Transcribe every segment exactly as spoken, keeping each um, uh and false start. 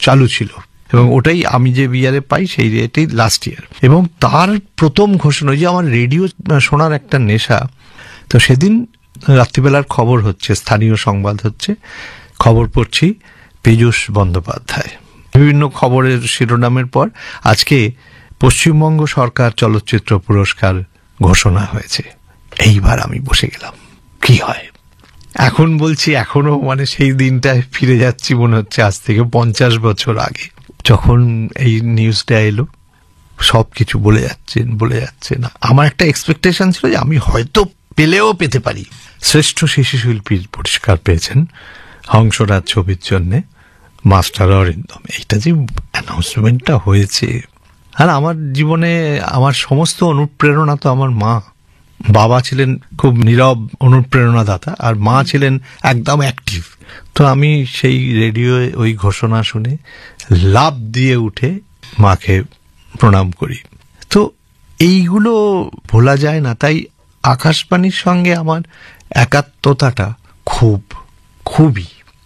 চালু ছিল, এবং ওটাই আমি যে ইয়ারে পাই সেই এটাই লাস্ট ইয়ার। এবং তার প্রথম ঘোষণা, যে আমার রেডিও শোনার একটা নেশা, তো সেদিন রাত্রিবেলার খবর হচ্ছে, স্থানীয় সংবাদ হচ্ছে, খবর পড়ছি পীযূষ বন্দ্যোপাধ্যায়, বিভিন্ন খবরের শিরোনামের পর আজকে পশ্চিমবঙ্গ সরকার চলচ্চিত্র পুরস্কার ঘোষণা হয়েছে। এইবার আমি বসে গেলাম, কি হয় এখন। বলছি এখনো মানে সেই দিনটায় ফিরে যাচ্ছি, মনে হচ্ছে আজ থেকে পঞ্চাশ বছর আগে, যখন এই নিউজটা এলো। সব কিছু বলে যাচ্ছেন বলে যাচ্ছে না। আমার একটা এক্সপেকটেশন ছিল যে আমি হয়তো পেলেও পেতে পারি। শ্রেষ্ঠ শিশু শিল্পীর পুরস্কার পেয়েছেন হংসরাজ ছবির জন্যে মাস্টার অরিন্দম। এইটা যে অ্যানাউন্সমেন্টটা হয়েছে, আর আমার জীবনে আমার সমস্ত অনুপ্রেরণা তো আমার মা। বাবা ছিলেন খুব নীরব অনুপ্রেরণাদাতা, আর মা ছিলেন একদম অ্যাক্টিভ। তো আমি সেই রেডিওয়ে ওই ঘোষণা শুনে লাফ দিয়ে উঠে মাকে প্রণাম করি। তো এইগুলো ভোলা যায় না। তাই আকাশবাণীর সঙ্গে আমার একাত্মতাটা খুব খুবই।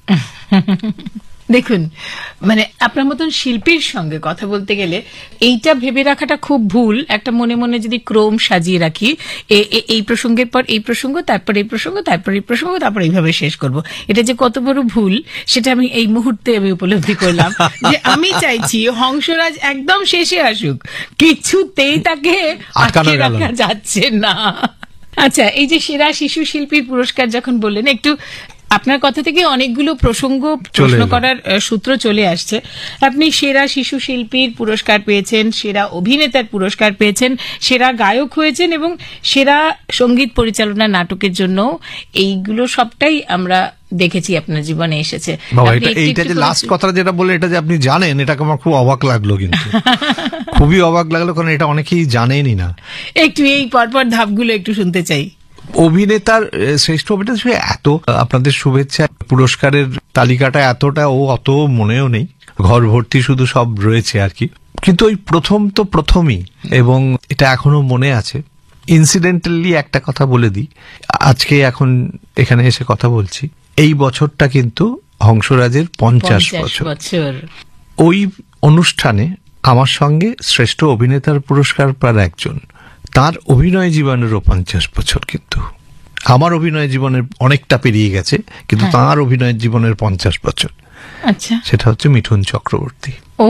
দেখুন, মানে আপনার মতন শিল্পীর সঙ্গে কথা বলতে গেলে এইটা ভেবে রাখাটা খুব ভুল। একটা মনে মনে যদি ক্রম সাজিয়ে রাখি, এই প্রসঙ্গের পর এই প্রসঙ্গ, তারপর এই প্রসঙ্গ, তারপর এই প্রসঙ্গ, তারপর এইভাবে শেষ করব, এটা যে কত বড় ভুল সেটা আমি এই মুহূর্তে আমি উপলব্ধি করলাম। যে আমি চাইছি হংসরাজ একদম শেষে আসুক, কিছুতেই তাকে আটকে রাখা যাচ্ছে না। আচ্ছা, এই যে সেরা শিশু শিল্পীর পুরস্কার যখন বললেন, একটু আপনার কথা থেকে অনেকগুলো প্রসঙ্গ প্রশ্ন করার সূত্র চলে আসছে। আপনি সেরা শিশু শিল্পীর পুরস্কার পেয়েছেন, সেরা অভিনেতার পুরস্কার পেয়েছেন, সেরা গায়ক হয়েছেন, এবং সেরা সঙ্গীত পরিচালনা নাটকের জন্য, এইগুলো সবটাই আমরা দেখেছি আপনার জীবনে এসেছে। এইটা যে লাস্ট কথা যেটা বলে, এটা যে আপনি জানেন, এটাকে আমার খুব অবাক লাগলো, কিন্তু খুবই অবাক লাগলো, কারণ এটা অনেকেই জানেনই না। একটু এই পরপর ধাপগুলো একটু শুনতে চাই। অভিনেতার শ্রেষ্ঠ অভিনেতা এত, আপনাদের শুভেচ্ছা, পুরস্কারের তালিকাটা এতটা ও অত মনেও নেই, ঘর ভর্তি শুধু সব রয়েছে আর কি। কিন্তু ওই প্রথম তো প্রথমই, এবং এটা এখনো মনে আছে। ইনসিডেন্টালি একটা কথা বলে দিই, আজকে এখন এখানে এসে কথা বলছি, এই বছরটা কিন্তু হংসরাজের পঞ্চাশ বছর। ওই অনুষ্ঠানে আমার সঙ্গে শ্রেষ্ঠ অভিনেতার পুরস্কার পাওয়ার একজন, তার অভিনয় জীবনেরও পঞ্চাশ বছর। কিন্তু আমার অভিনয় জীবনের অনেকটা পেরিয়ে গেছে, কিন্তু তার অভিনয় জীবনের পঞ্চাশ বছর। আচ্ছা, সেটা হচ্ছে মিঠুন চক্রবর্তী। ও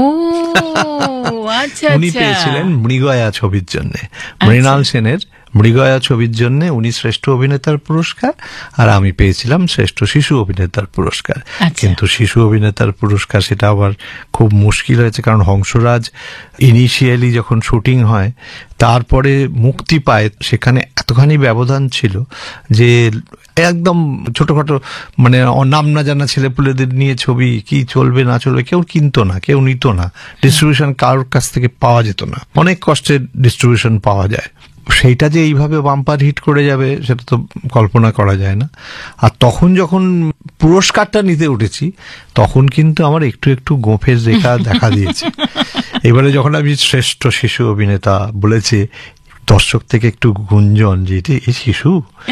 আচ্ছা, উনি পেয়েছিলেন মৃগয়া ছবির জন্য, মৃণাল সেনের মৃগয়া ছবির জন্য উনি শ্রেষ্ঠ অভিনেতার পুরস্কার, আর আমি পেয়েছিলাম শ্রেষ্ঠ শিশু অভিনেতার পুরস্কার। কিন্তু শিশু অভিনেতার পুরস্কার সেটা আবার খুব মুশকিল হয়েছে, কারণ হংসরাজ ইনিশিয়ালি যখন শুটিং হয়, তারপরে মুক্তি পায়, সেখানে এতখানি ব্যবধান ছিল যে একদম ছোটখাটো মানে নাম না জানা ছেলেপুলেদের নিয়ে ছবি কি চলবে না চলবে কেউ কিনতো না, কেউ নিত না, ডিস্ট্রিবিউশন কারোর কাছ থেকে পাওয়া যেত না, অনেক কষ্টে ডিস্ট্রিবিউশন পাওয়া যায়। সেইটা যে এইভাবে বাম্পার হিট করে যাবে সেটা তো কল্পনা করা যায় না। আর তখন যখন পুরস্কারটা নিতে উঠেছি, তখন কিন্তু আমার একটু একটু গোঁফের রেখা দেখা দিয়েছে। এবারে যখন আমি শ্রেষ্ঠ শিশু অভিনেতা বলেছে, দর্শক থেকে একটু গুঞ্জন যে এই শিশু,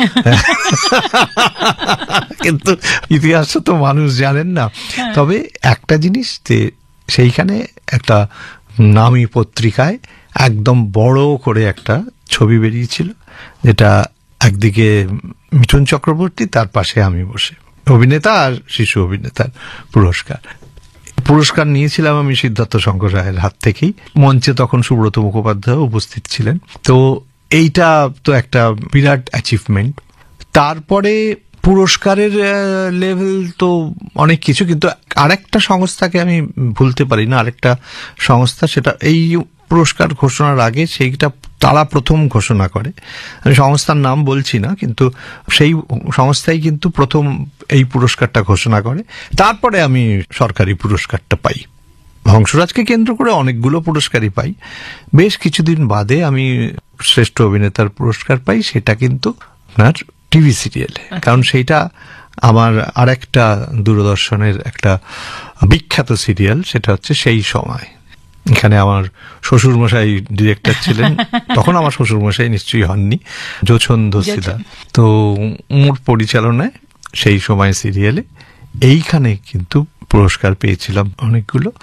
কিন্তু ইতিহাসটা তো মানুষ জানেন না। তবে একটা জিনিস, যে সেইখানে একটা নামী পত্রিকায় একদম বড় করে একটা ছবি বেরিয়েছিল, যেটা একদিকে মিঠুন চক্রবর্তী, তার পাশে আমি বসে, অভিনেতা আর শিশু অভিনেতার পুরস্কার। পুরস্কার নিয়েছিলাম আমি সিদ্ধার্থ শঙ্কর রায়ের হাত থেকেই। মঞ্চে তখন সুব্রত মুখোপাধ্যায় উপস্থিত ছিলেন। তো এইটা তো একটা বিরাট অ্যাচিভমেন্ট। তারপরে পুরস্কারের লেভেল তো অনেক কিছু, কিন্তু আরেকটা সংস্থাকে আমি ভুলতে পারি না, আরেকটা সংস্থা, সেটা এই পুরস্কার ঘোষণার আগে সেইটা তারা প্রথম ঘোষণা করে। আমি সংস্থার নাম বলছি না, কিন্তু সেই সংস্থাই কিন্তু প্রথম এই পুরস্কারটা ঘোষণা করে। তারপরে আমি সরকারি পুরস্কারটা পাই। হংসরাজকে কেন্দ্র করে অনেকগুলো পুরস্কারই পাই। বেশ কিছুদিন বাদে আমি শ্রেষ্ঠ অভিনেতার পুরস্কার পাই, সেটা কিন্তু আপনার টিভি সিরিয়ালে। কারণ সেইটা আমার আরেকটা দূরদর্শনের একটা বিখ্যাত সিরিয়াল, সেটা হচ্ছে সেই সময়। এখানে আমার শ্বশুরমশাই ডিরেক্টর ছিলেন, তখন আমার শ্বশুরমশাই নিশ্চয়ই হননি, যোছন দস্তিদার। তো ওর পরিচালনায় সেই সময় সিরিয়ালে এইখানে কিন্তু পুরস্কার পেয়েছিলাম অনেকগুলো।